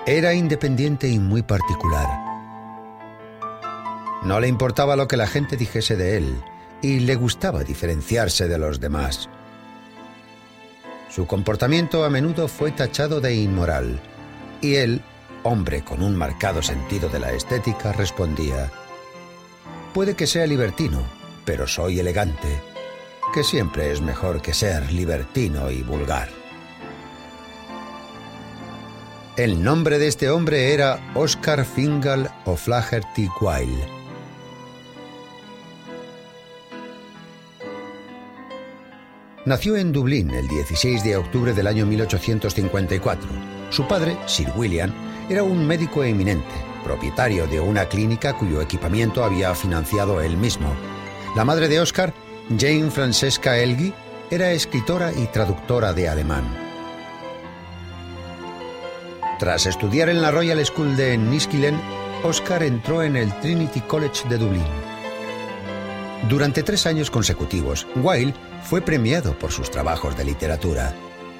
Era independiente y muy particular. No le importaba lo que la gente dijese de él y le gustaba diferenciarse de los demás. Su comportamiento a menudo fue tachado de inmoral y él, hombre con un marcado sentido de la estética, respondía: «Puede que sea libertino, pero soy elegante, que siempre es mejor que ser libertino y vulgar». El nombre de este hombre era Oscar Fingal O'Flaherty Wilde. Nació en Dublín el 16 de octubre del año 1854. Su padre, Sir William, era un médico eminente, propietario de una clínica cuyo equipamiento había financiado él mismo. La madre de Oscar, Jane Francesca Elgee, era escritora y traductora de alemán. Tras estudiar en la Royal School de Enniskillen, Oscar entró en el Trinity College de Dublín. Durante 3 años consecutivos, Wilde fue premiado por sus trabajos de literatura.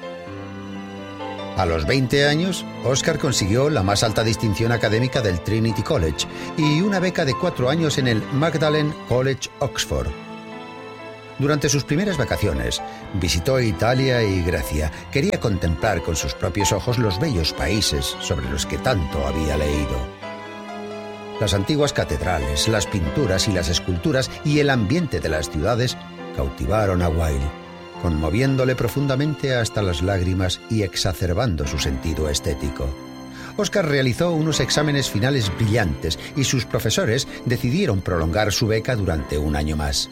A los 20 años, Oscar consiguió la más alta distinción académica del Trinity College y una beca de 4 años en el Magdalen College, Oxford. Durante sus primeras vacaciones, visitó Italia y Grecia. Quería contemplar con sus propios ojos los bellos países sobre los que tanto había leído. Las antiguas catedrales, las pinturas y las esculturas y el ambiente de las ciudades cautivaron a Wilde, conmoviéndole profundamente hasta las lágrimas y exacerbando su sentido estético. Oscar realizó unos exámenes finales brillantes y sus profesores decidieron prolongar su beca durante 1 año más.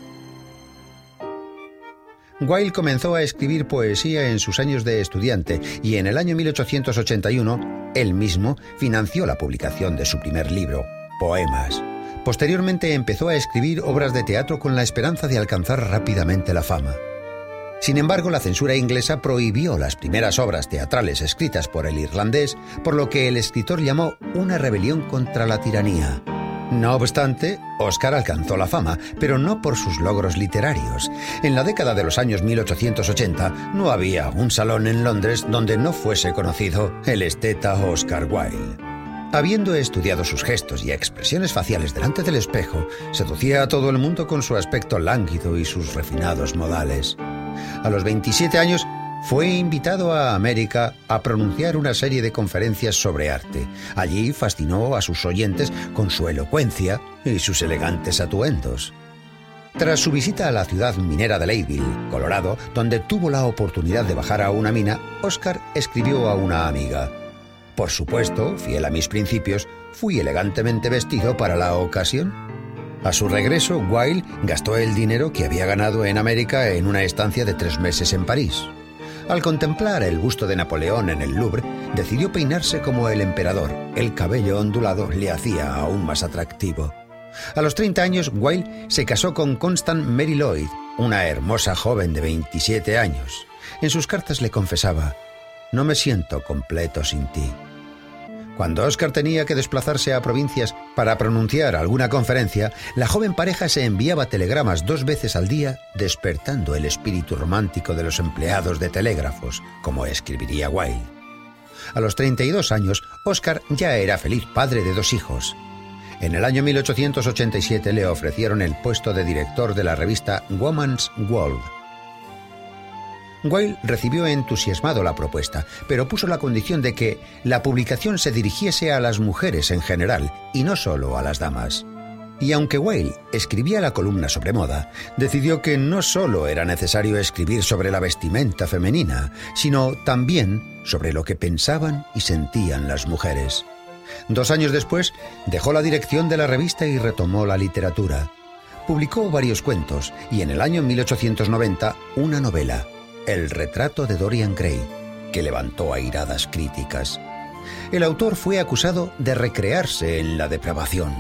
Wilde comenzó a escribir poesía en sus años de estudiante y en el año 1881 él mismo financió la publicación de su primer libro, Poemas. Posteriormente empezó a escribir obras de teatro con la esperanza de alcanzar rápidamente la fama. Sin embargo, la censura inglesa prohibió las primeras obras teatrales escritas por el irlandés, por lo que el escritor llamó una rebelión contra la tiranía. No obstante, Oscar alcanzó la fama, pero no por sus logros literarios. En la década de los años 1880 no había un salón en Londres donde no fuese conocido el esteta Oscar Wilde. Habiendo estudiado sus gestos y expresiones faciales delante del espejo, seducía a todo el mundo con su aspecto lánguido y sus refinados modales. A los 27 años fue invitado a América a pronunciar una serie de conferencias sobre arte. Allí fascinó a sus oyentes con su elocuencia y sus elegantes atuendos. Tras su visita a la ciudad minera de Leadville, Colorado, donde tuvo la oportunidad de bajar a una mina, Oscar escribió a una amiga: «Por supuesto, fiel a mis principios, fui elegantemente vestido para la ocasión». A su regreso, Wilde gastó el dinero que había ganado en América en una estancia de 3 meses en París. Al contemplar el busto de Napoleón en el Louvre, decidió peinarse como el emperador. El cabello ondulado le hacía aún más atractivo. A los 30 años, Wilde se casó con Constance Mary Lloyd, una hermosa joven de 27 años. En sus cartas le confesaba: «No me siento completo sin ti». Cuando Oscar tenía que desplazarse a provincias para pronunciar alguna conferencia, la joven pareja se enviaba telegramas 2 veces al día, despertando el espíritu romántico de los empleados de telégrafos, como escribiría Wilde. A los 32 años, Oscar ya era feliz padre de 2 hijos. En el año 1887 le ofrecieron el puesto de director de la revista Woman's World. Wilde recibió entusiasmado la propuesta, pero puso la condición de que la publicación se dirigiese a las mujeres en general y no solo a las damas. Y aunque Wilde escribía la columna sobre moda, decidió que no solo era necesario escribir sobre la vestimenta femenina, sino también sobre lo que pensaban y sentían las mujeres. 2 años después, dejó la dirección de la revista y retomó la literatura. Publicó varios cuentos y en el año 1890 una novela, El retrato de Dorian Gray, que levantó airadas críticas. El autor fue acusado de recrearse en la depravación.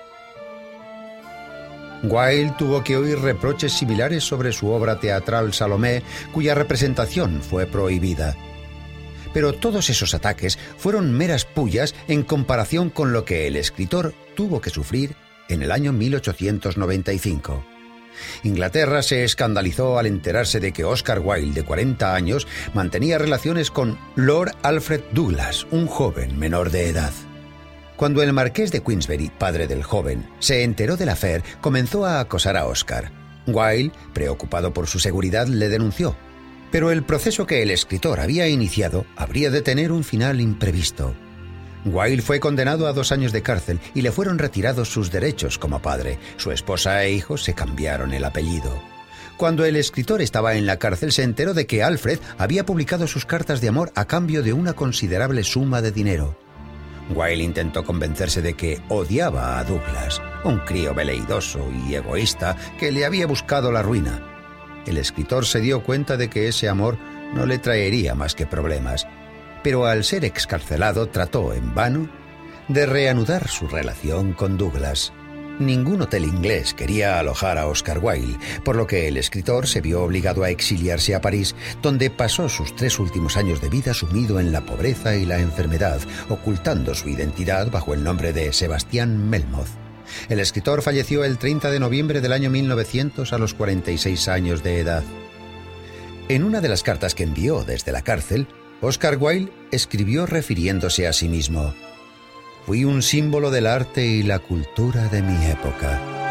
Wilde tuvo que oír reproches similares sobre su obra teatral Salomé, cuya representación fue prohibida. Pero todos esos ataques fueron meras pullas en comparación con lo que el escritor tuvo que sufrir en el año 1895. Inglaterra se escandalizó al enterarse de que Oscar Wilde, de 40 años, mantenía relaciones con Lord Alfred Douglas, un joven menor de edad. Cuando el marqués de Queensberry, padre del joven, se enteró del affair, comenzó a acosar a Oscar. Wilde, preocupado por su seguridad, le denunció. Pero el proceso que el escritor había iniciado habría de tener un final imprevisto. Wilde fue condenado a 2 años de cárcel y le fueron retirados sus derechos como padre. Su esposa e hijos se cambiaron el apellido. Cuando el escritor estaba en la cárcel, se enteró de que Alfred había publicado sus cartas de amor a cambio de una considerable suma de dinero. Wilde intentó convencerse de que odiaba a Douglas, un crío veleidoso y egoísta que le había buscado la ruina. El escritor se dio cuenta de que ese amor no le traería más que problemas, pero al ser excarcelado trató en vano de reanudar su relación con Douglas. Ningún hotel inglés quería alojar a Oscar Wilde, por lo que el escritor se vio obligado a exiliarse a París, donde pasó sus 3 últimos años de vida sumido en la pobreza y la enfermedad, ocultando su identidad bajo el nombre de Sebastián Melmoth. El escritor falleció el 30 de noviembre del año 1900 a los 46 años de edad. En una de las cartas que envió desde la cárcel, Oscar Wilde escribió refiriéndose a sí mismo: «Fui un símbolo del arte y la cultura de mi época.